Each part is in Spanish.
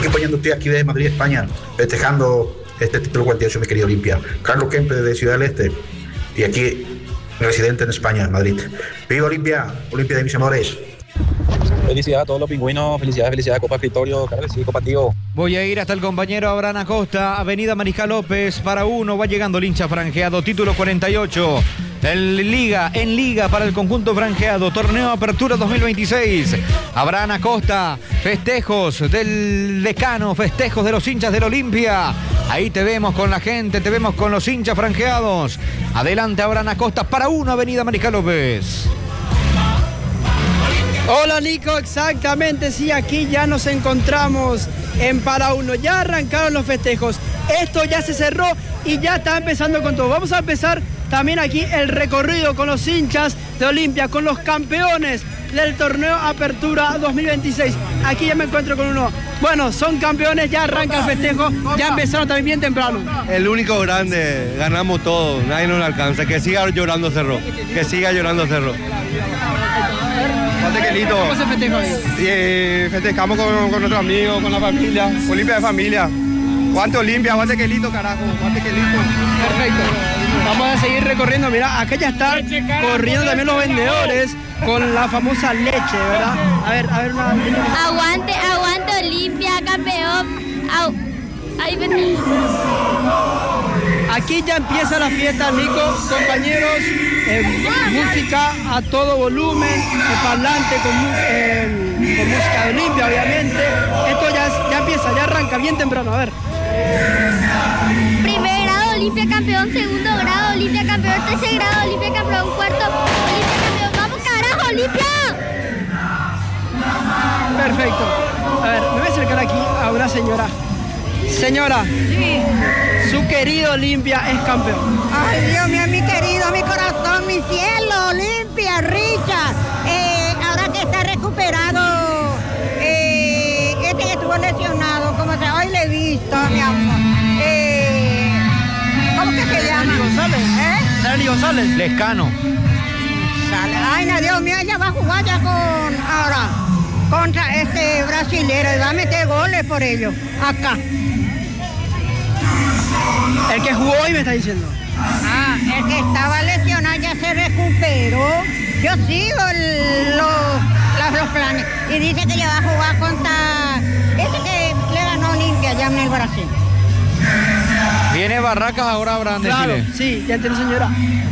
aquí poniendo usted aquí desde Madrid, España, festejando este título 48, mi querido Olimpia. Carlos Kempe de Ciudad del Este y aquí residente en España, en Madrid. ¡Viva Olimpia! Olimpia de mis amores. Felicidades a todos los pingüinos, felicidades Copa Escritorio, claro que sí, Copa Tío. Voy a ir hasta el compañero Abraham Acosta, Avenida Mariscal López, para uno, va llegando el hincha franjeado, título 48, en Liga para el conjunto franjeado, torneo Apertura 2026. Abraham Acosta, festejos del decano, festejos de los hinchas del Olimpia. Ahí te vemos con la gente, te vemos con los hinchas franjeados. Adelante Abraham Acosta, para uno, Avenida Mariscal López. Hola Nico, exactamente, sí, aquí ya nos encontramos en Para Uno, ya arrancaron los festejos, esto ya se cerró y ya está empezando con todo. Vamos a empezar también aquí el recorrido con los hinchas de Olimpia, con los campeones del torneo Apertura 2026. Aquí ya me encuentro con uno. Bueno, son campeones, ya arranca el festejo, ya empezaron también bien temprano. El único grande, ganamos todo, nadie nos alcanza, que siga llorando Cerro, que siga llorando Cerro. ¿Cómo se festejó hoy? Festejamos con nuestros amigos, con la familia, Olimpia de familia. Guante Olimpia, guante Quelito, carajo, guante Quelito. Perfecto. Vamos a seguir recorriendo, mira, acá ya están corriendo también los vendedores con la famosa leche, ¿verdad? A ver una... Aguante Olimpia, campeón. Ahí ven. Aquí ya empieza la fiesta, Nico, compañeros, música a todo volumen, parlante con música de Olimpia, obviamente. Esto ya empieza, ya arranca bien temprano, a ver. Primer grado, Olimpia campeón, segundo grado, Olimpia campeón, tercer grado, Olimpia campeón, cuarto, Olimpia campeón. ¡Vamos carajo, Olimpia! Perfecto. A ver, me voy a acercar aquí a una señora. Señora, sí. Su querido Olimpia es campeón. Ay, Dios mío, mi querido, mi corazón, mi cielo, Olimpia, Richard. Ahora que está recuperado, este que estuvo lesionado, como se hoy le he visto, mi amor. ¿Cómo que se llama? Dani González. Dani González. Lescano. Ay, no, Dios mío, ella va a jugar ya contra este brasilero y va a meter goles por ello, acá. El que jugó hoy me está diciendo. El que estaba lesionado ya se recuperó. Yo sigo los planes. Y dice que ya va a jugar contra ese que le ganó Olimpia allá en el Brasil. Viene Barracas ahora, Abraham, claro, decirle. Sí, ya entiendo, señora.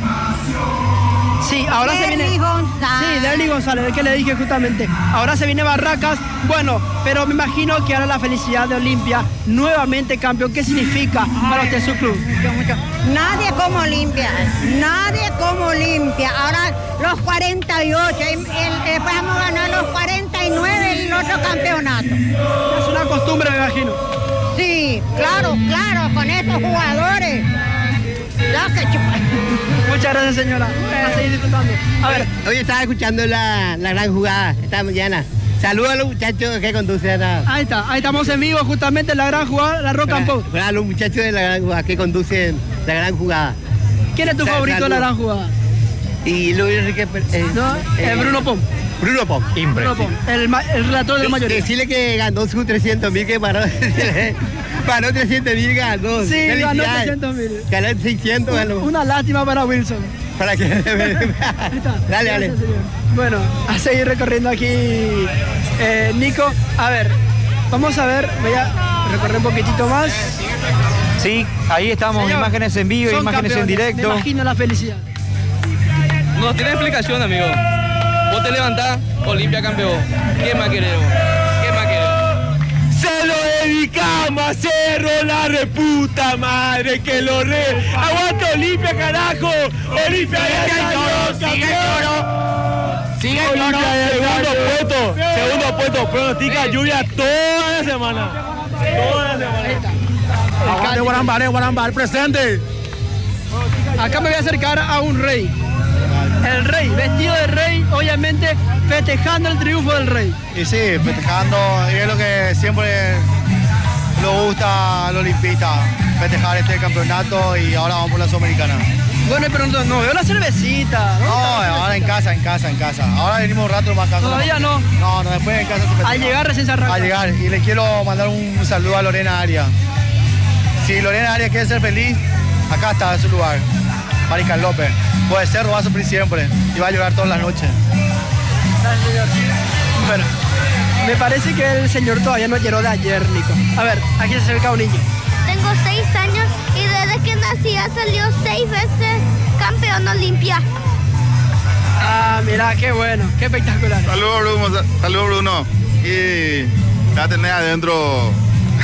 Sí, ahora se viene... González. Sí, Derly González, el que le dije justamente. Ahora se viene Barracas. Bueno, pero me imagino que ahora la felicidad de Olimpia, nuevamente campeón. ¿Qué significa para usted su club? Nadie como Olimpia, nadie como Olimpia. Ahora los 48, después vamos a ganar los 49 el otro campeonato. Es una costumbre, me imagino. Sí, claro, con esos jugadores. Muchas gracias, señora. A seguir disfrutando. A ver. Hoy estaba escuchando la gran jugada esta mañana. Saludos a los muchachos que conducen Ahí estamos en vivo justamente en la gran jugada, la Rock and Pop. A los muchachos de la gran jugada que conducen la gran jugada. ¿Quién es tu favorito de la gran jugada? Y Luis Enrique... Bruno Pom. Bruno Pom. El relator de la mayoría. Decirle que ganó sus 300.000, que paró 300.000, ganó. Sí, ganó 300.000. Ganó 600, ganó. Una lástima para Wilson. Para que... Dale. Bueno, a seguir recorriendo aquí, Nico. A ver, vamos a ver, voy a recorrer un poquitito más. Sí, ahí estamos, señor, imágenes en vivo, imágenes en directo. Me imagino la felicidad. No tiene explicación, amigo. Vos te levantás, Olimpia campeón. ¿Qué más queremos? Se lo dedicamos a Cerro, la reputa madre que lo ¡Aguanta Olimpia, carajo! ¡Olimpia sigue el toro! Segundo puesto, pronostica lluvia toda la semana. Aguante Guarambar, presente. Acá me voy a acercar a un rey. El rey, vestido de rey, obviamente festejando el triunfo del rey. Y sí, festejando, y es lo que siempre nos gusta al olimpista, festejar este campeonato y ahora vamos por la Sudamericana. Bueno, pero no veo la cervecita. No, ahora en casa. Ahora venimos un rato más acá. ¿Todavía no? No, después en casa se festeja. Al llegar recién se arranca. Al llegar, y le quiero mandar un saludo a Lorena Arias. Si Lorena Arias quiere ser feliz, acá está en su lugar. Mariscal López. Puede ser, va a sufrir siempre y va a llorar todas las noches. Gracias, señor. Bueno, me parece que el señor todavía no llegó de ayer, Nico. A ver, aquí se acerca un niño. Tengo 6 años y desde que nací ha salido 6 veces campeón Olimpia. Ah, mira, qué bueno, qué espectacular. Saludos Bruno. Y ya tenés adentro.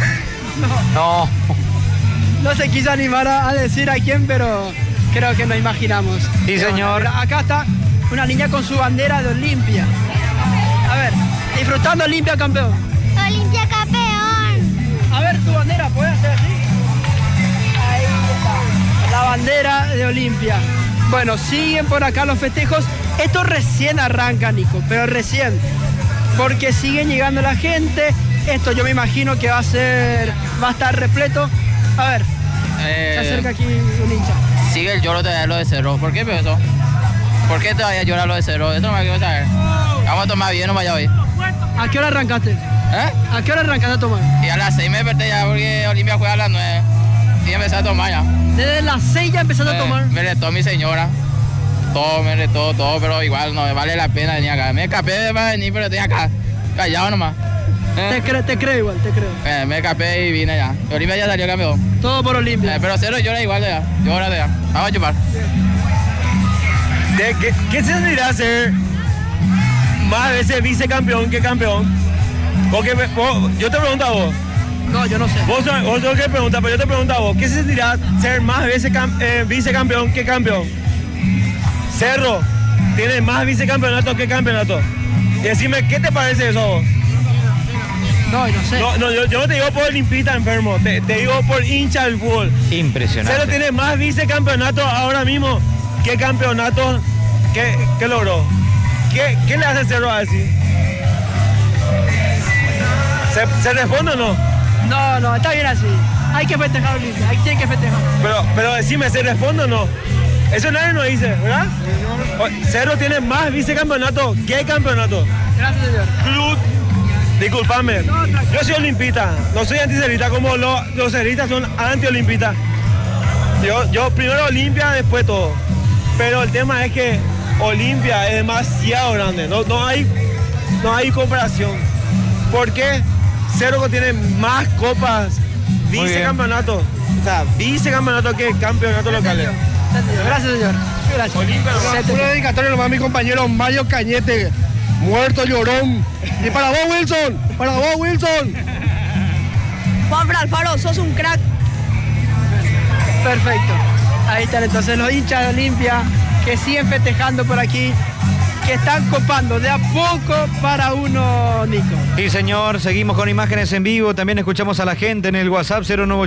No se quiso animar a decir a quién, pero creo que nos imaginamos. Sí, señor. Mira, acá está una niña con su bandera de Olimpia. A ver, disfrutando Olimpia campeón. Olimpia campeón. A ver, tu bandera, ¿puedes hacer así? Ahí está, la bandera de Olimpia. Bueno, siguen por acá los festejos. Esto recién arranca, Nico, pero recién. Porque siguen llegando la gente. Esto yo me imagino que va a estar repleto. A ver, se acerca aquí un hincha. Sigue el lloro de lo de Cerro. ¿Por qué eso? ¿Por qué todavía llora lo de Cerro? Esto no me quiero saber. Vamos a tomar bien, no vaya hoy. ¿A qué hora arrancaste? ¿A qué hora arrancaste a tomar? Y a las 6 me desperté ya porque Olimpia juega a las 9. Y empecé a tomar ya. ¿Desde las 6 ya empezaste a tomar? Me retó mi señora. Me retó todo, pero igual no me vale la pena venir acá. Me escapé para venir, pero estoy acá. Callado nomás. Te creo igual, te creo. Me escapé y vine ya. Olimpia ya salió campeón. Todo por Olimpia. Pero Cerro llora igual de ya. Llora de ya. Vamos a chupar. ¿Qué se sentirá ser más veces vicecampeón que campeón? Porque yo te pregunto a vos. No, yo no sé. Vos sos que pregunta, pero yo te pregunto a vos. ¿Qué se sentirá ser más veces vicecampeón que campeón? Cerro tiene más vicecampeonatos que campeonatos. Y decime, ¿qué te parece eso a vos? No sé. No, yo no te digo por limpita enfermo, te digo por hincha del fútbol. Impresionante. Cerro tiene más vicecampeonatos ahora mismo que campeonatos que logró. ¿Qué le hace Cerro a decir? ¿Se responde o no? No, está bien así. Hay que festejar Olimpia, tiene que festejar. Pero decime, ¿se responde o no? Eso nadie nos dice, ¿verdad? Cerro tiene más vicecampeonatos que campeonatos. Gracias, señor. Club, disculpame, yo soy olimpita, no soy anticerrita como los cerristas son anti-olimpitas. Yo primero Olimpia, después todo. Pero el tema es que Olimpia es demasiado grande, no hay comparación. ¿Por qué? Cerro tiene más copas, vicecampeonatos, o sea, vicecampeonatos que campeonatos locales. Gracias, señor. Gracias. Olimpia, una dedicatoria nomás a mi compañero Mario Cañete, muerto llorón. Y para vos, Wilson. Juan Alfaro, sos un crack. Perfecto. Ahí están entonces los hinchas de Olimpia que siguen festejando por aquí, que están copando de a poco para uno, Nico. Sí, señor, seguimos con imágenes en vivo. También escuchamos a la gente en el WhatsApp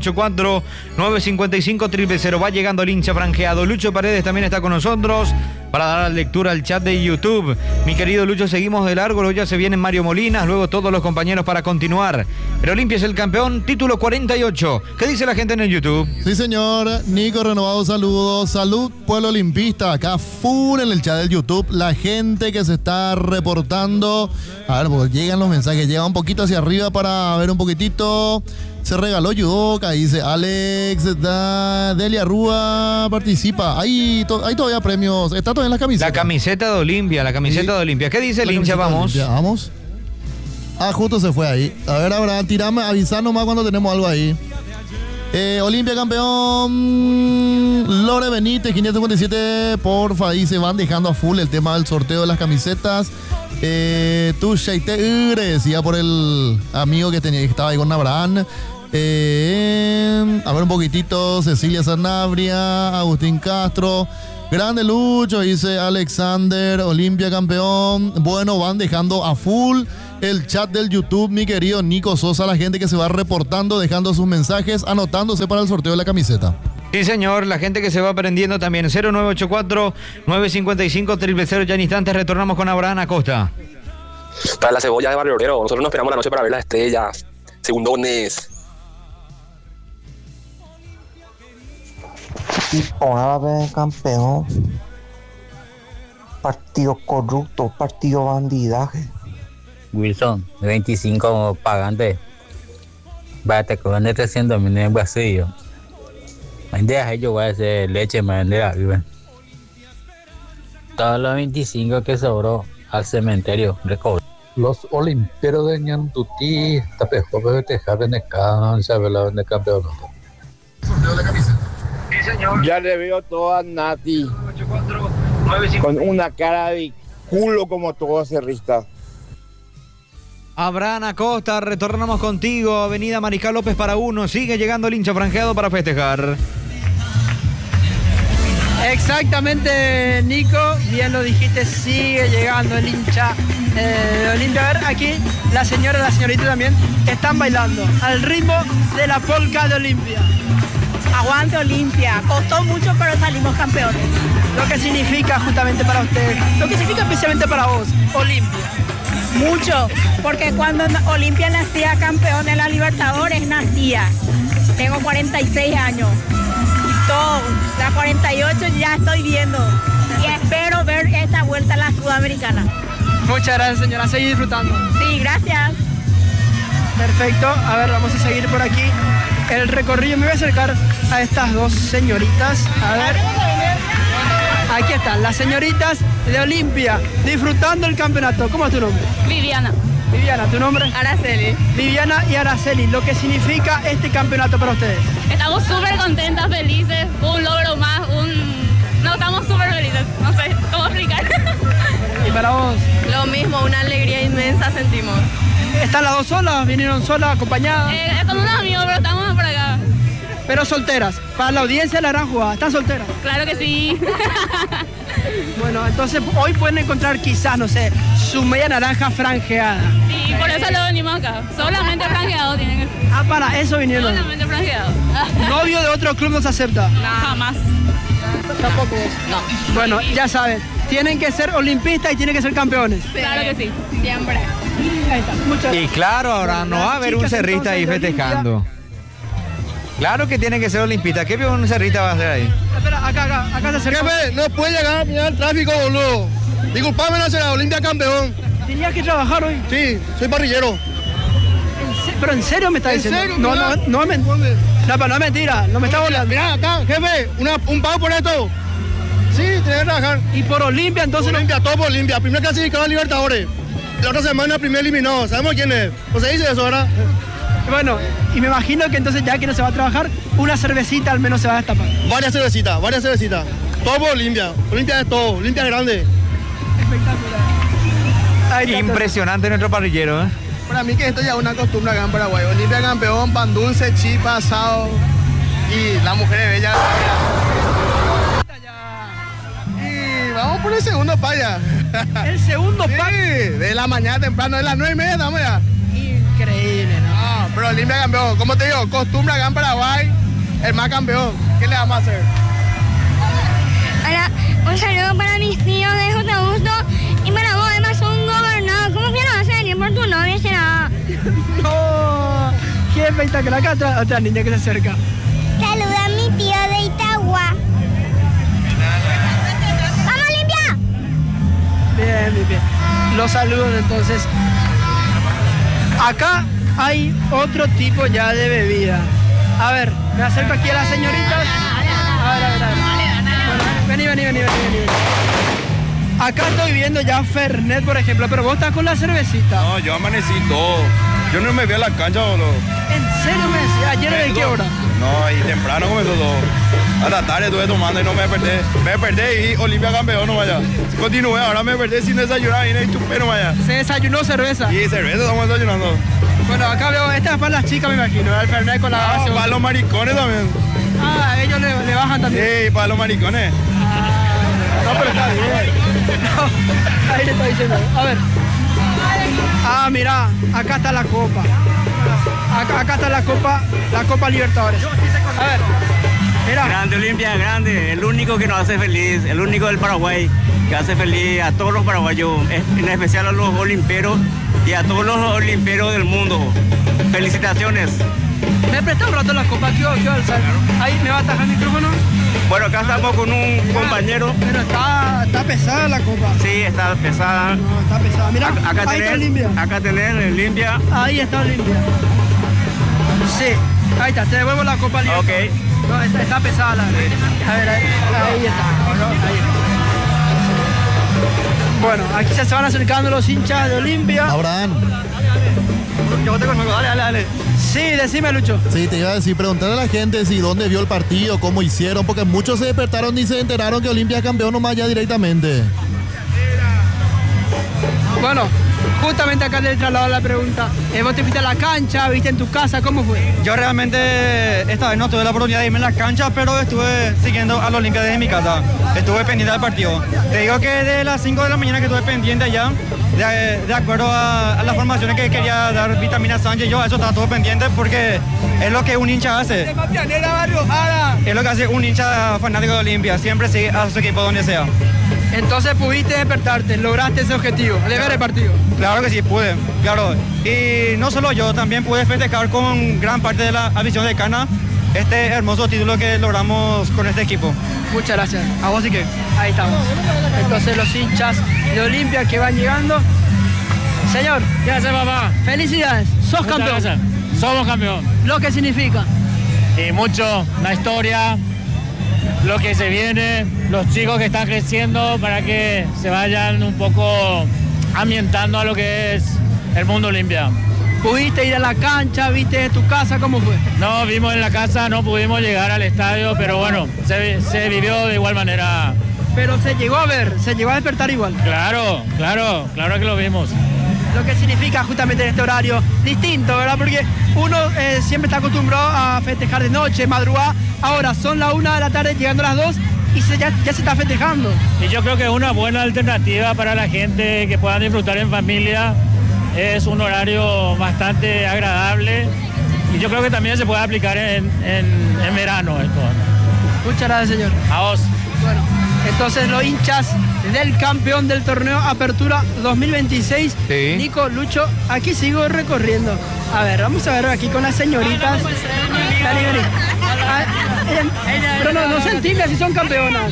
0984-955-000. Va llegando el hincha franjeado. Lucho Paredes también está con nosotros para dar lectura al chat de YouTube. Mi querido Lucho, seguimos de largo. Luego ya se vienen Mario Molinas, luego todos los compañeros para continuar. Pero Olimpia es el campeón, título 48. ¿Qué dice la gente en el YouTube? Sí, señor. Nico Renovado, saludos. Salud, pueblo olimpista. Acá full en el chat del YouTube. La gente que se está reportando. A ver, pues llegan los mensajes. Llega un poquito hacia arriba para ver un poquitito. Se regaló Yudoka, dice Alex, Delia Rúa participa. Hay todavía premios. ¿Está todavía en las camisetas? La camiseta de Olimpia, de Olimpia. ¿Qué dice el hincha? Vamos. Vamos. Ah, justo se fue ahí. A ver, Abraham, tirame, avisá nomás cuando tenemos algo ahí. Olimpia campeón. Lore Benítez, 557. Porfa, dice, van dejando a full el tema del sorteo de las camisetas. Tú, Shaite, decía por el amigo que estaba ahí con Abraham. A ver un poquitito. Cecilia Sanabria, Agustín Castro. Grande Lucho, dice Alexander. Olimpia campeón. Bueno, van dejando a full el chat del YouTube, mi querido Nico Sosa, la gente que se va reportando, dejando sus mensajes, anotándose para el sorteo de la camiseta. Sí, señor, la gente que se va aprendiendo también. 0984-955-000. Ya en instantes retornamos con Abraham Acosta. Para la cebolla de Barrio Obrero, nosotros no esperamos la noche para ver las estrellas, segundones. Tipo árabe campeón. Partido corrupto, partido bandidaje. Wilson, 25 pagantes. Vaya, que vende 300.000 en Brasil. Vende a ellos, voy a hacer leche, me vende a viven. Todos los 25 que sobró al cementerio, recobró. Los olimperos de Ñandutí, Tapejó, Bebeteja, Benecán, Isabela, de campeonato. Ya le veo todo a Nati con una cara de culo como todo cerrista. Abraham Acosta, retornamos contigo. Avenida Mariscal López para 1. Sigue llegando el hincha franjeado para festejar. Exactamente, Nico, bien lo dijiste, sigue llegando el hincha de Olimpia. A ver, aquí la señora y la señorita también están bailando al ritmo de la polca de Olimpia. Aguante Olimpia, costó mucho pero salimos campeones. Lo que significa justamente para usted, lo que significa especialmente para vos, Olimpia. Mucho, porque cuando Olimpia nacía campeón en la Libertadores, nacía. Tengo 46 años. Y todo, la 48 ya estoy viendo. Y espero ver esta vuelta a la Sudamericana. Muchas gracias, señora. Seguir disfrutando. Sí, gracias. Perfecto. A ver, vamos a seguir por aquí el recorrido. Me voy a acercar a estas dos señoritas. A ver. Aquí están, las señoritas de Olimpia, disfrutando el campeonato. ¿Cómo es tu nombre? Viviana. Viviana, ¿tu nombre? Araceli. Viviana y Araceli, lo que significa este campeonato para ustedes. Estamos súper contentas, felices, un logro más, No, estamos súper felices, no sé cómo explicar. ¿Y para vos? Lo mismo, una alegría inmensa sentimos. ¿Están las dos solas? ¿Vinieron solas, acompañadas? Con unos amigos, pero estamos por acá. Pero solteras, para la audiencia la harán jugar. ¿Están solteras? Claro que sí. Bueno, entonces hoy pueden encontrar quizás, no sé, su media naranja franjeada. Sí, por eso lo venimos acá. Solamente franjeado tienen que ser. Ah, para eso vinieron. Solamente franjeado. ¿Novio de otro club no se acepta? No, jamás. ¿Tampoco vos? No. Bueno, ya saben, tienen que ser olimpistas y tienen que ser campeones. Sí. Claro que sí, siempre. Ahí está, muchas gracias. Y claro, ahora no va a haber un cerrista ahí festejando. Claro que tiene que ser olimpista. ¿Qué un cerrista va a hacer ahí? Espera, acá se acerca. Jefe, no puede llegar a mirar el tráfico, boludo. Disculpame, no será Olimpia campeón. ¿Tenías que trabajar hoy? Sí, soy parrillero. ¿Pero en serio me está diciendo? ¿En serio? No es mentira. No me está volando. Mirá, acá, jefe, un pago por esto. Sí, tenés que trabajar. ¿Y por Olimpia entonces? Olimpia, todo por Olimpia. Primer clasificado a Libertadores. La otra semana, primer eliminado. ¿Sabemos quién es? Pues se dice eso, ¿verdad? Bueno, y me imagino que entonces ya que no se va a trabajar, una cervecita al menos se va a destapar. Varias cervecitas. Todo por Olimpia. Olimpia es todo. Olimpia es grande. Espectacular. Impresionante nuestro parrillero, ¿eh? Para mí que esto ya es una costumbre acá en Paraguay. Olimpia campeón, pan dulce, chipa, asado y las mujeres bellas. Y vamos por el segundo paya. ¿El segundo paya? Sí, de la mañana temprano, de las 9:30 estamos ya. Increíble, ¿no? No, pero Olimpia campeón. Como te digo, costumbre acá en Paraguay, el más campeón. ¿Qué le vamos a hacer? Hola, un saludo para mis tíos de J. Augusto y para vos, además un gobernador. ¿Cómo que no vas a venir por tu novia, será? No, qué espectacular. Acá otra niña que se acerca. Saluda a mi tío de Itagua. ¡Vamos, Olimpia! Bien. Los saludos entonces. Acá hay otro tipo ya de bebida. A ver, me acerco aquí a las señoritas. A ver. Bueno, vení. Acá estoy viendo ya Fernet, por ejemplo, pero vos estás con la cervecita. No, yo amanecí todo. Yo no me vi a la cancha, boludo. ¿En serio me decís? ¿Ayer de qué hora? No, y temprano comenzó todo. A la tarde estuve tomando y no me perdí. Me perdí y Olimpia campeón no vaya. Continué, ahora me perdí sin desayunar y no chupé no vaya. ¿Se desayunó cerveza? Sí, cerveza estamos desayunando. Bueno, acá veo, esta es para las chicas me imagino, el Fernet con la gaseosa. Para los maricones también. Ah, ellos le bajan también. Sí, para los maricones. No, pero está bien. No, ahí le está diciendo. A ver. Ah, mira, acá está la copa. Acá está la Copa Libertadores. A ver. Mira. Grande Olimpia, grande. El único que nos hace feliz, el único del Paraguay que hace feliz a todos los paraguayos, en especial a los olimperos y a todos los olimperos del mundo. Felicitaciones. ¿Me presta un rato la copa? ¿Qué alzar? Ahí, ¿me va a atajar el micrófono? Bueno, acá estamos con un compañero. Pero está pesada la copa. Sí, está pesada. No, está pesada. Mira, acá ahí está Olimpia. Acá tenés Olimpia. Ahí está Olimpia. Sí, ahí está, te devuelvo la copa Olimpia. Ok. No, está pesada la. A ver, ahí está. Ahí está. Bueno, aquí se van acercando los hinchas de Olimpia. Abraham. Yo te conozco, dale. Sí, decime, Lucho. Sí, te iba a decir, preguntarle a la gente si dónde vio el partido, cómo hicieron, porque muchos se despertaron y se enteraron que Olimpia es campeón nomás ya directamente. Bueno, justamente acá le he trasladado la pregunta. ¿Vos te fuiste a la cancha, viste en tu casa, cómo fue? Yo realmente esta vez no tuve la oportunidad de irme a la cancha, pero estuve siguiendo a la Olimpia desde mi casa. Estuve pendiente del partido. Te digo que de las 5 de la mañana que estuve pendiente allá, de acuerdo a las formaciones que quería dar Vitamina Sánchez, yo a eso estaba todo pendiente porque es lo que un hincha hace. Es lo que hace un hincha fanático de Olimpia, siempre sigue a su equipo donde sea. Entonces pudiste despertarte, lograste ese objetivo, de ver el partido. Claro que sí, pude, claro. Y no solo yo, también pude festejar con gran parte de la afición de Cana este hermoso título que logramos con este equipo. Muchas gracias. A vos sí que. Ahí estamos. Entonces los hinchas de Olimpia que van llegando. Señor. ¿Qué hace, papá? Felicidades, sos Muchas campeón. Gracias. Somos campeón. Lo que significa. Y mucho, la historia, lo que se viene, los chicos que están creciendo para que se vayan un poco ambientando a lo que es el mundo Olimpia. ¿Pudiste ir a la cancha? ¿Viste de tu casa? ¿Cómo fue? No, vimos en la casa, no pudimos llegar al estadio, pero bueno, se vivió de igual manera. Pero se llegó a ver, se llegó a despertar igual. Claro que lo vimos. Lo que significa justamente en este horario distinto, ¿verdad? Porque uno siempre está acostumbrado a festejar de noche, madrugada. Ahora son las 1 de la tarde, llegando a las 2 y ya se está festejando. Y yo creo que es una buena alternativa para la gente que puedan disfrutar en familia. Es un horario bastante agradable y yo creo que también se puede aplicar en verano esto. Muchas gracias, señor. A vos. Bueno, entonces los hinchas del campeón del torneo Apertura 2026, sí. Nico, Lucho, aquí sigo recorriendo. A ver, vamos a ver aquí con las señoritas. Dale, vení. Pero no se entiende si son campeonas.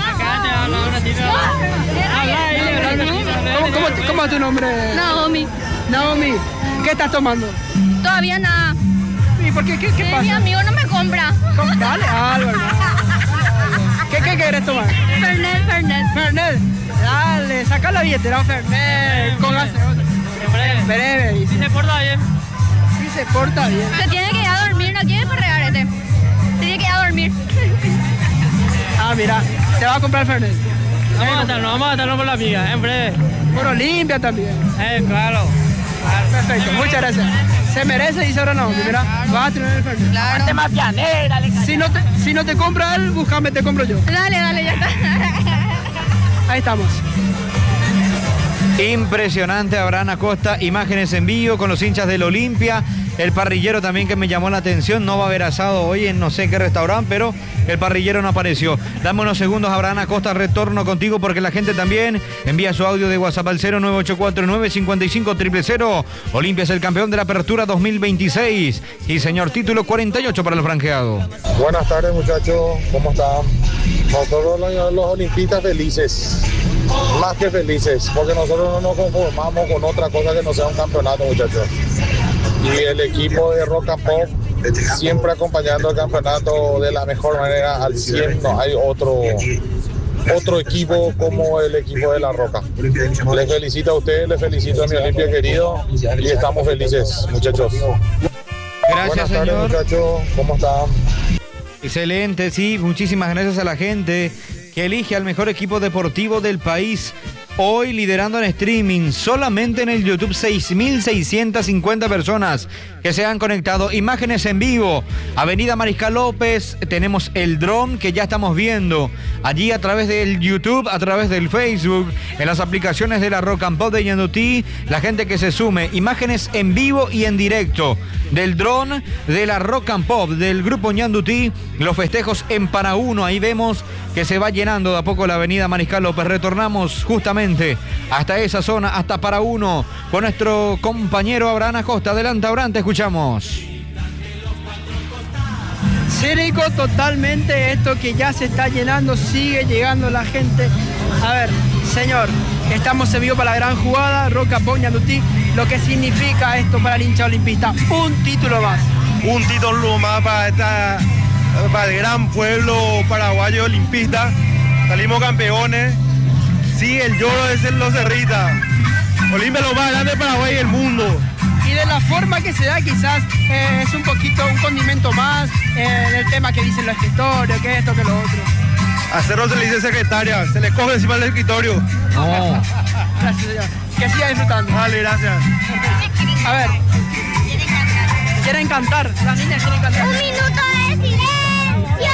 ¿Cómo es tu nombre? Naomi. Naomi, ¿qué estás tomando? Todavía nada. ¿Y por qué? ¿Qué pasa? Mi amigo no me compra. Dale algo, ¿Qué querés tomar? Fernet. Dale, saca la billetera, Fernet. Con gaseosa. Breve. Si se porta bien. Si se porta bien. Se tiene que ir a dormir, no quiere correr este. Se tiene que ir a dormir. Ah, mira, te va a comprar Fernet. Vamos a matarlo por la amiga, en breve. Por Olimpia también. Claro. Perfecto, muchas gracias. Se merece, dice ahora no. Mira, vas a tener el Fernet. Claro. Más pianera, si no te compra él, búscame, te compro yo. Dale, ya está. Ahí estamos. Impresionante, Abraham Acosta, imágenes en vivo con los hinchas del Olimpia. El parrillero también que me llamó la atención, no va a haber asado hoy en no sé qué restaurante, pero el parrillero no apareció. Dame unos segundos, Abraham Acosta, retorno contigo porque la gente también envía su audio de WhatsApp al 0984-955-000. Olimpia es el campeón de la Apertura 2026. Y señor, título 48 para el franqueado. Buenas tardes, muchachos, ¿cómo están? Nosotros los olimpistas felices, más que felices, porque nosotros no nos conformamos con otra cosa que no sea un campeonato, muchachos. Y el equipo de Rock and Pop siempre acompañando el campeonato de la mejor manera al 100. No hay otro equipo como el equipo de La Roca. Les felicito a ustedes, les felicito a mi Olimpia querido y estamos felices, muchachos. Gracias, Buenas tardes, señor. muchachos, ¿cómo están? Excelente, sí, muchísimas gracias a la gente que elige al mejor equipo deportivo del país. Hoy liderando en streaming, solamente en el YouTube 6.650 personas que se han conectado. Imágenes en vivo, Avenida Mariscal López, tenemos el dron que ya estamos viendo allí a través del YouTube, a través del Facebook, en las aplicaciones de la Rock and Pop de Ñandutí, la gente que se sume, imágenes en vivo y en directo del dron de la Rock and Pop, del grupo Ñandutí, los festejos en Paraúno, ahí vemos que se va llenando de a poco la Avenida Mariscal López. Retornamos justamente hasta esa zona, hasta Paraúno, con nuestro compañero Abraham Acosta. Adelante, Abraham, te escuchamos. Sí, Nico, totalmente. Esto que ya se está llenando, sigue llegando la gente. A ver, señor, estamos en vivo para la gran jugada, Roca Poñandutí. Lo que significa esto para el hincha olimpista, un título más. Un título más para el gran pueblo paraguayo olimpista. Salimos campeones. Sí, el lloro es en los cerritas. Olimpia es lo más grande de Paraguay y el mundo. Y de la forma que se da quizás es un poquito un condimento más en el tema que dicen los escritorios, que esto, que lo otro. A Cerro se le dice secretaria, se le coge encima del escritorio. No. Gracias, señor. Que siga disfrutando. Vale, gracias. A ver. Quieren cantar, las niñas quieren cantar. Un minuto de silencio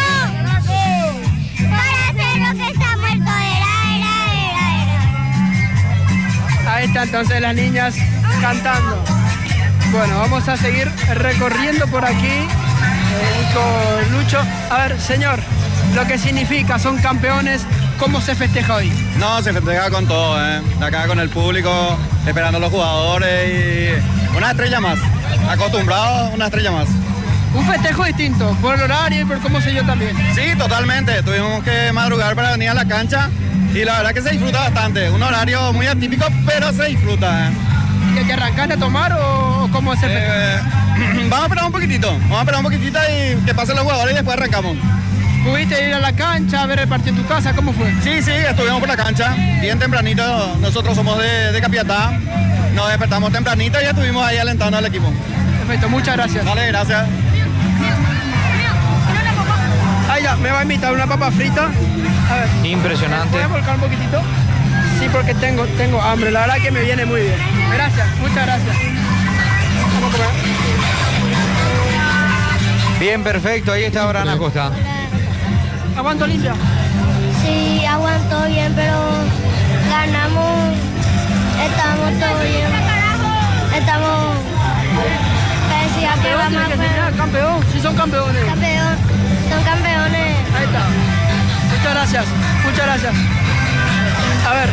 para hacer lo que está muerto. Ahí está entonces las niñas cantando. Bueno, vamos a seguir recorriendo por aquí con Lucho. A ver, señor, lo que significa, son campeones, ¿cómo se festeja hoy? No, se festeja con todo, acá con el público, esperando a los jugadores y una estrella más. Acostumbrado, una estrella más. Un festejo distinto, por el horario y por cómo se dio también. Sí, totalmente. Tuvimos que madrugar para venir a la cancha y la verdad que se disfruta bastante. Un horario muy atípico, pero se disfruta. ¿Que arrancaste a tomar o cómo es el festejo? Vamos a esperar un poquitito y que pasen los jugadores y después arrancamos. ¿Pudiste ir a la cancha a ver el partido en tu casa? ¿Cómo fue? Sí, estuvimos por la cancha, bien tempranito. Nosotros somos de Capiatá, nos despertamos tempranito y ya estuvimos ahí alentando al equipo. Perfecto, muchas gracias. Dale, gracias. Ahí ya, me va a invitar una papa frita. A ver. Impresionante. ¿Puedes volcar un poquitito? Sí, porque tengo hambre, la verdad que me viene muy bien. Gracias, muchas gracias. Vamos a comer. Bien, perfecto, ahí está Abraham Acosta. ¿Aguanto limpia? Sí, aguantó bien, pero ganamos, estamos todo bien. Estamos... Campeón, sí son campeones. Son campeones. Ahí está. Muchas gracias, muchas gracias. A ver,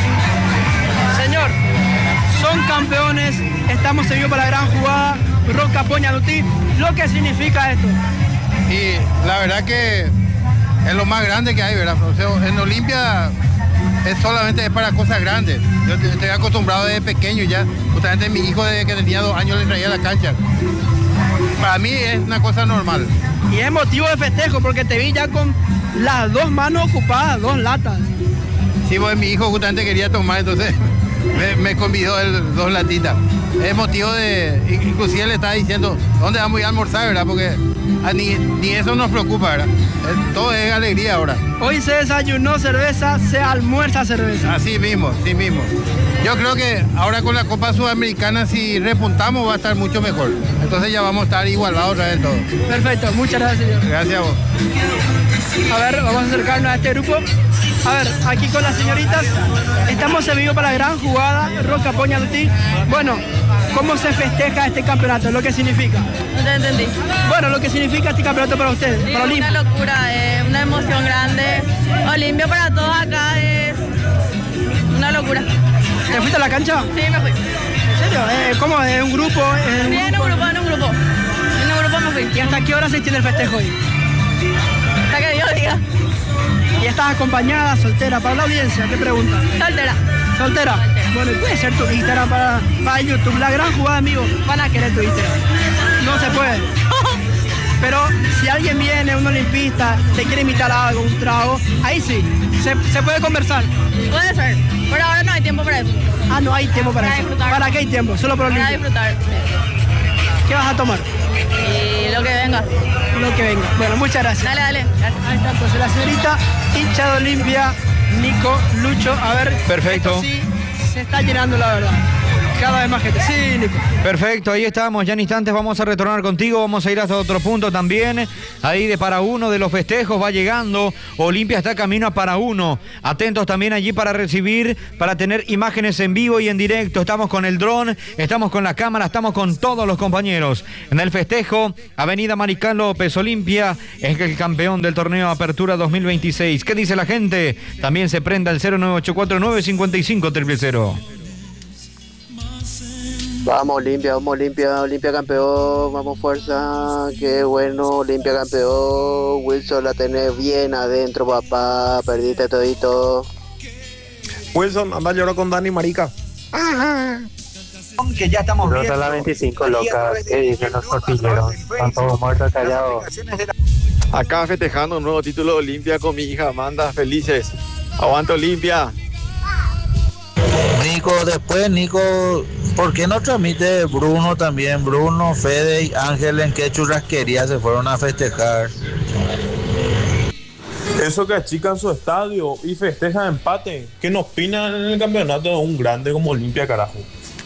señor, son campeones, estamos en vivo para la gran jugada, Roca Poñandutí. ¿Lo que significa esto? Y la verdad que es lo más grande que hay, ¿verdad? O sea, en Olimpia solamente es para cosas grandes. Yo estoy acostumbrado desde pequeño ya. Justamente mi hijo desde que tenía 2 años le traía a la cancha. Para mí es una cosa normal. Y es motivo de festejo porque te vi ya con las 2 manos ocupadas, 2 latas. Sí, pues mi hijo justamente quería tomar, entonces me convidó 2 latitas. Es motivo de... Inclusive le estaba diciendo, ¿dónde vamos a ir a almorzar, verdad? Porque ni eso nos preocupa, ¿verdad? Todo es alegría ahora. Hoy se desayunó cerveza, se almuerza cerveza. Así mismo, sí mismo. Yo creo que ahora con la Copa Sudamericana, si repuntamos, va a estar mucho mejor. Entonces ya vamos a estar igualados otra vez todo. Perfecto, muchas gracias, señor. Gracias a vos. A ver, vamos a acercarnos a este grupo. A ver, aquí con las señoritas, estamos en vivo para la gran jugada, Roca Poñandutí. Bueno, ¿cómo se festeja este campeonato? ¿Lo que significa? No te entendí. Bueno, lo que significa este campeonato para ustedes, para Olimpia. Una locura, una emoción grande. Olimpia para todos acá es una locura. ¿Te fuiste a la cancha? Sí, me fui. ¿En serio? ¿Cómo? ¿En un grupo? Sí, en un grupo. En un grupo me fui. ¿Y hasta qué hora se extiende el festejo hoy? Hasta que Dios diga. ¿Y estás acompañada, soltera? Para la audiencia, ¿qué pregunta? Soltera. ¿Soltera? Bueno, y puede ser tu Instagram para YouTube. La gran jugada, amigo, van a querer tu Instagram. No se puede. Pero si alguien viene, un olimpista, te quiere invitar a algo, un trago, ahí sí, se puede conversar. Puede ser, pero ahora no hay tiempo para eso. Ah, no hay tiempo para eso. Disfrutar. ¿Para qué hay tiempo? Solo para Olimpia. Para disfrutar. ¿Qué vas a tomar? Y lo que venga. Lo que venga. Bueno, muchas gracias. Dale. Ahí está entonces la señorita, hincha de Olimpia, Nico, Lucho. A ver. Perfecto. Sí, se está llenando la verdad. Cada vez más gente. Sí, Nico. Perfecto, ahí estamos. Ya en instantes vamos a retornar contigo. Vamos a ir hasta otro punto también. Ahí de para uno de los festejos va llegando. Olimpia está camino a para uno. Atentos también allí para recibir, para tener imágenes en vivo y en directo. Estamos con el dron, estamos con la cámara, estamos con todos los compañeros. En el festejo, Avenida Mariscal López, Olimpia es el campeón del torneo Apertura 2026. ¿Qué dice la gente? También se prenda el 0984-955-000. Vamos Olimpia, Olimpia campeón, vamos fuerza, qué bueno, Olimpia campeón, Wilson la tenés bien adentro papá, perdiste todito. Wilson, anda a llorar con Dani Marica. Que ya estamos No viendo. son las 25 locas, ¿qué dicen los tortilleros? Están todos muertos callados. Acá festejando un nuevo título de Olimpia con mi hija Amanda, felices. Aguanta Olimpia. Nico, ¿por qué no transmite Bruno también? Bruno, Fede y Ángel, ¿en qué churrasquería se fueron a festejar? Eso que achican su estadio y festejan empate. ¿Qué nos opinan en el campeonato de un grande como Olimpia, carajo?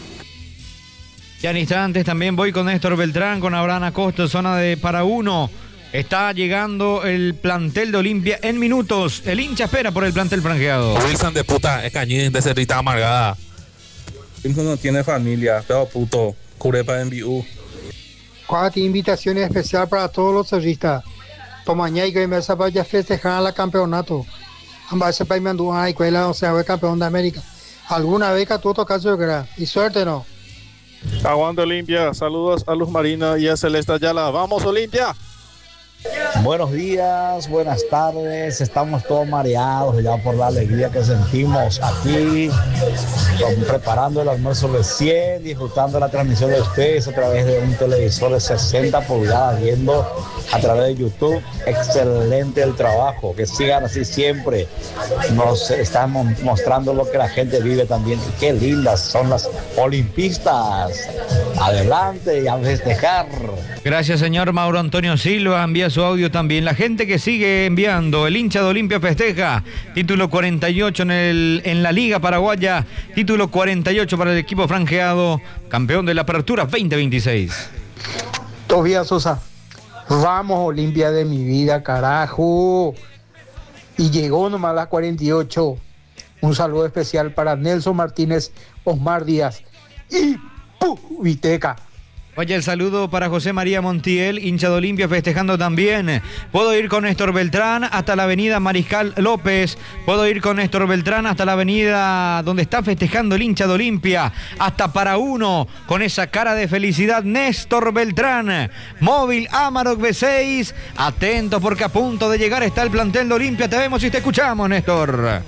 Ya en instantes también voy con Néstor Beltrán, con Abraham Acosta, zona de para uno. Está llegando el plantel de Olimpia en minutos. El hincha espera por el plantel franjeado. Wilson de puta, es cañín de Cerrita Amargada. Wilson no tiene familia, pero puto, curepa en BU. Cuánta invitación especial para todos los cerristas. Para mañana y que me vaya a festejar el campeonato. Ambas para me anduvo a escuela, o sea, fue campeón de América. Alguna vez que tú tocas su gran y suerte no. Aguanta Olimpia, saludos a Luz Marina y a Celeste Ayala. ¡Vamos Olimpia! Buenos días, buenas tardes, estamos todos mareados ya por la alegría que sentimos aquí, preparando el almuerzo recién, disfrutando la transmisión de ustedes a través de un televisor de 60 pulgadas, viendo a través de YouTube. Excelente el trabajo, que sigan así siempre, nos están mostrando lo que la gente vive también. Qué lindas son las olimpistas, adelante y a festejar. Gracias señor Mauro Antonio Silva, envía su audio también. La gente que sigue enviando, el hincha de Olimpia festeja, título 48 en la Liga Paraguaya, título 48 para el equipo franjeado, campeón de la Apertura 2026. Tobías Sosa, vamos Olimpia de mi vida, carajo. Y llegó nomás a las 48. Un saludo especial para Nelson Martínez, Osmar Díaz y Viteca. Vaya el saludo para José María Montiel, hincha de Olimpia, festejando también. Puedo ir con Néstor Beltrán hasta la avenida Mariscal López. Puedo ir con Néstor Beltrán hasta la avenida donde está festejando el hincha de Olimpia. Hasta para uno, con esa cara de felicidad, Néstor Beltrán. Móvil Amarok B6. Atentos porque a punto de llegar está el plantel de Olimpia. Te vemos y te escuchamos, Néstor.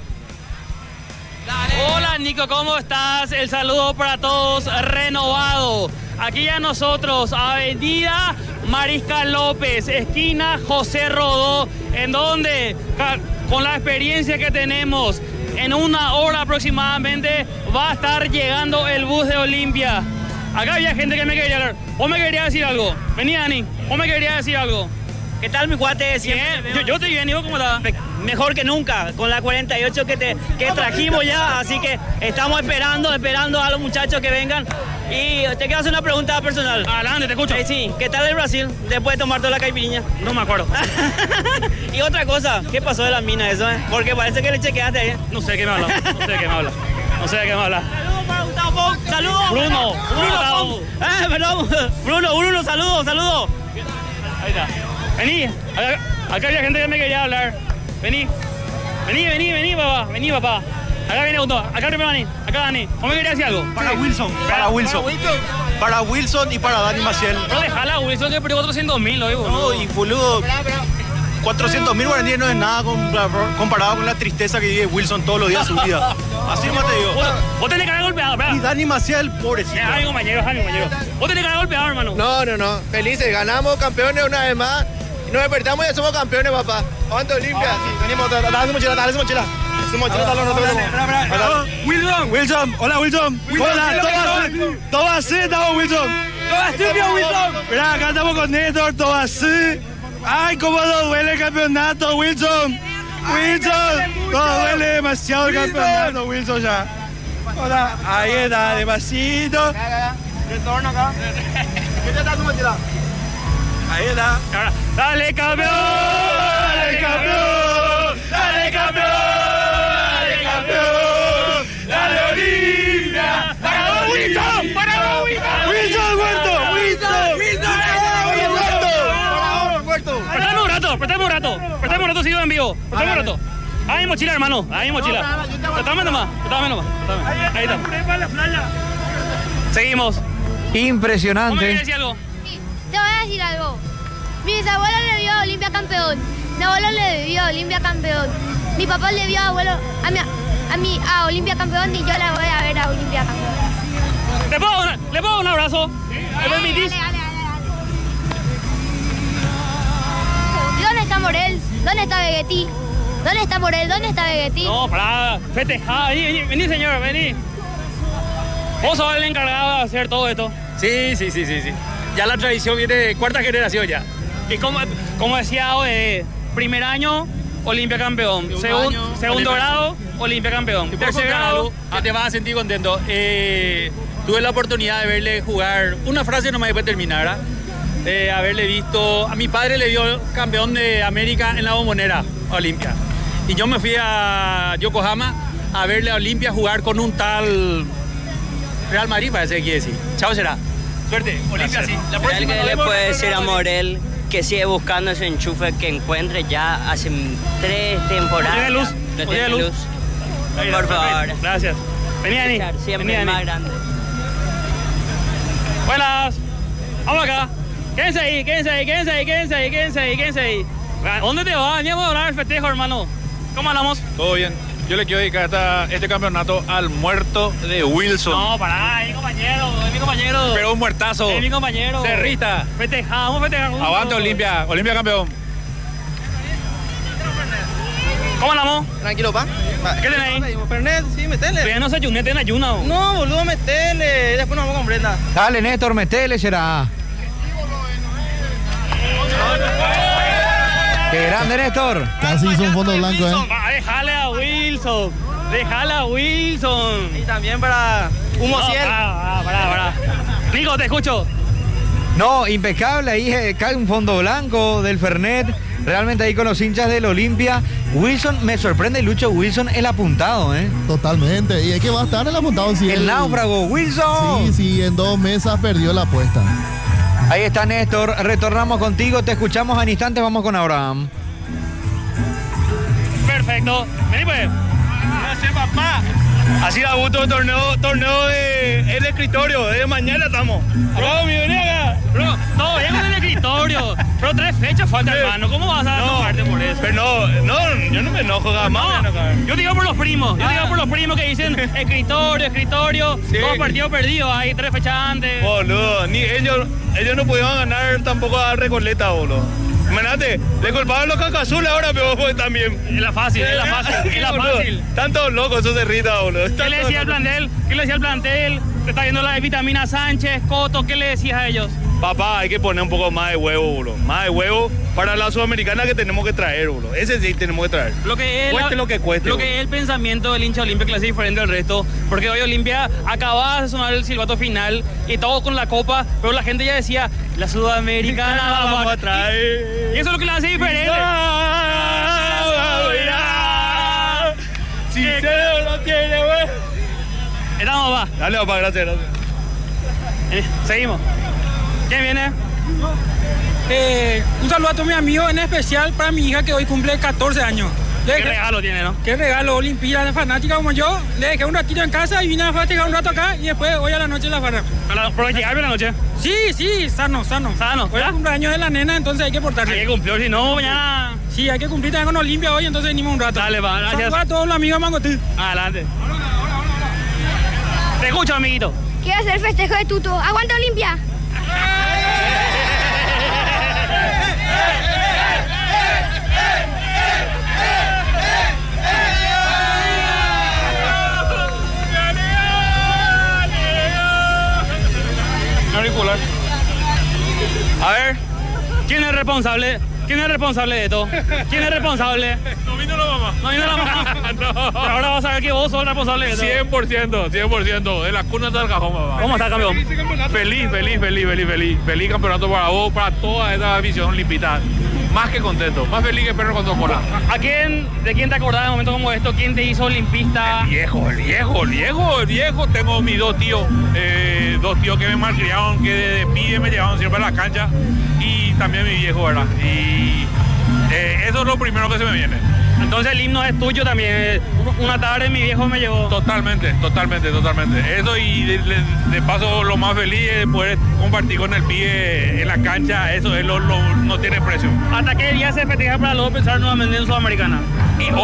Hola Nico, ¿cómo estás? El saludo para todos renovado. Aquí ya nosotros, avenida Mariscal López, esquina José Rodó, en donde con la experiencia que tenemos, en una hora aproximadamente va a estar llegando el bus de Olimpia. Acá había gente que me quería hablar. ¿Vos me querías decir algo? Vení Dani, ¿vos me querías decir algo? ¿Qué tal mi cuate? Yo estoy bien, ¿y cómo estás? Mejor que nunca, con la 48 que trajimos ya, así que estamos esperando a los muchachos que vengan. Y te quiero hacer una pregunta personal. Adelante, te escucho. Sí, ¿qué tal el Brasil después de tomar toda la caipirinha? No me acuerdo. Y otra cosa, ¿qué pasó de la mina eso? Porque parece que le chequeaste ahí. No sé de qué me habla. Saludos para Gustavo Fong. Saludos. Bruno. Perdón. Bruno, saludos. Ahí está. Vení, acá había gente que me quería hablar. Vení, papá. Acá viene uno, acá primero Dani, acá Dani. ¿Vos me querías decir algo? Para Wilson y para Dani Maciel. No, dejala a Wilson que perdió 400.000 hoy, boludo. No, y boludo, 400.000 guaraníes no es nada comparado con la tristeza que vive Wilson todos los días de su vida. Así como te digo. Vos tenés que haber golpeado, ¿verdad? Y Dani Maciel, pobrecito. Ay, compañero. Vos tenés que haber golpeado, hermano. No. Felices, ganamos campeones una vez más. Nos despertamos y ya somos campeones, papá. Aguanta Olimpia. Venimos, dale su mochila. Wilson, hola Wilson. Hola, todo así estamos Wilson. Mira, acá estamos con Néstor, todo así. Ay, cómo nos duele el campeonato, Wilson. Nos duele demasiado el campeonato, Wilson ya. Hola, ahí está, despacito. Retorno acá. ¿Qué te está tu mochila? Ahí está. Dale campeón. Dale Olimpia. Wilson muerto. Prestame un rato, sigo en vivo. Prestame un rato. Ahí mochila, hermano. Prestame nomás. Ahí está. Seguimos. Impresionante. ¿Cómo quieres decir algo? Sí, te voy a decir algo. Mi bisabuelo le vio a Olimpia campeón. Mi abuelo le vio a Olimpia campeón. Mi papá le vio a Olimpia campeón y yo la voy a ver a Olimpia campeón. ¿Le puedo dar un abrazo? ¿Me permitís? Dale. ¿Dónde está Morel? ¿Dónde está Vegetti? ¿Dónde está Morel? ¿Dónde está Vegetti? No, pará, festejá, vení señor, vení. Vos sos el encargado de hacer todo esto. Sí. Ya la tradición viene de cuarta generación ya. Y como decía, primer año, Olimpia campeón. Segundo grado, Olimpia campeón. Tercer grado, que te vas a sentir contento. Tuve la oportunidad de verle jugar, una frase nomás después de terminar, de haberle visto, a mi padre le vio campeón de América en la Bombonera, Olimpia. Y yo me fui a Yokohama a verle a Olimpia jugar con un tal Real Madrid, parece que quiere decir. Chao será. Suerte, Olimpia sí. La próxima ¿Qué le puede decir a Morel que sigue buscando ese enchufe que encuentre ya hace 3 temporadas? ¿Tiene luz? No tiene luz. Por favor. Gracias. Vení. Siempre más grande. Buenas. Vamos acá. Quédense ahí. ¿Dónde te vas? Veníamos a hablar el festejo, hermano. ¿Cómo andamos? Todo bien. Yo le quiero dedicar este campeonato al muerto de Wilson. No, pará, es mi compañero. Pero un muertazo. Es mi compañero. Cerrita. Festejamos juntos. Aguante Olimpia campeón. ¿Cómo andamos? Tranquilo, pa. ¿Qué tenés ahí? Fernet, sí, metele. Pero ya no se ayuné, te en ayuna. No, boludo, metele. Después nos vamos con Brenda. Dale, Néstor, metele, será. ¡Qué grande, Néstor! Casi hizo un fondo blanco, Déjale a Wilson. Y también para Humo Ciel. Pará. Nico, te escucho. No, impecable, ahí cae un fondo blanco del Fernet. Realmente ahí con los hinchas del Olimpia. Wilson, me sorprende, Lucho Wilson, el apuntado, Totalmente, y es que va a estar el apuntado. Si el náufrago, Wilson. Sí, en 2 mesas perdió la apuesta. Ahí está Néstor, retornamos contigo, te escuchamos en instantes, vamos con Abraham. Perfecto, vení pues. Gracias, papá. Así da gusto el torneo de el escritorio, de mañana estamos. Bro, vení acá. Bro, no, vengo del escritorio. Pero 3 fechas falta, hermano, ¿cómo vas a enojarte por eso? Pero no, yo no me enojo, jamás. Yo digo por los primos, que dicen escritorio, sí. 2 partidos perdidos, hay 3 fechas antes. Boludo, ni ellos no pudieron ganar tampoco a Recoleta, boludo. Imagínate, le culpaban los cacazules ahora, pero pues también. Es la fácil. Tantos locos esos cerritas, boludo. ¿Qué le decía al plantel? Te está viendo la de Vitamina Sánchez, Coto, ¿qué le decías a ellos? Papá, hay que poner un poco más de huevo, boludo. Más de huevo para la sudamericana que tenemos que traer, boludo. Ese sí tenemos que traer. Cueste lo que cueste. Lo que es el pensamiento del hincha Olimpia, que le hace diferente al resto. Porque hoy Olimpia acababa de sonar el silbato final y todo con la copa, pero la gente ya decía, la sudamericana vamos a traer. Y eso es lo que le hace diferente. Si se lo tiene, güey. Estamos, va. Dale, papá, gracias. Seguimos. ¿Quién viene? Un saludo a todos mis amigos, en especial para mi hija que hoy cumple 14 años. ¿Qué regalo tiene, no? ¿Qué regalo? Olimpia, de fanática como yo. Le dejé un ratito en casa y vine a festejar un rato acá y después hoy a la noche la farra. ¿Pero llegar bien la noche? Sí, sano. Hoy es el cumpleaños de la nena, entonces hay que portarse. Hay que cumplir, si no, mañana... Sí, hay que cumplir también con Olimpia hoy, entonces venimos un rato. Dale, va, gracias. Saludos a todos los amigos de Mangotí. Adelante. Te escucho, amiguito. Quiero hacer festejo de Tuto. ¡Aguanta Olimpia! Auricular. A ver, ¿quién es responsable? ¿Quién es responsable de esto? ¿Quién es responsable? No vino la mamá. No vino la mamá. No. Ahora vas a ver que vos sos el responsable de esto. 100%. De las cunas del cajón, mamá. ¿Cómo está, campeón? Feliz campeonato para vos, para toda esta afición limpita. Más que contento, más feliz que perro con dos colas. ¿De quién te acordás de momentos como esto? ¿Quién te hizo olimpista? El viejo. Tengo mis 2 tíos, 2 tíos que me malcriaron, que de pibe me llevaban siempre a la cancha. Y también mi viejo, ¿verdad? Y eso es lo primero que se me viene. Entonces el himno es tuyo también. Una tarde mi viejo me llevó. Totalmente. Eso y de paso lo más feliz es poder compartir con el pibe en la cancha, eso es no tiene precio. ¿Hasta qué día se festeja para luego pensar nuevamente en Sudamericana?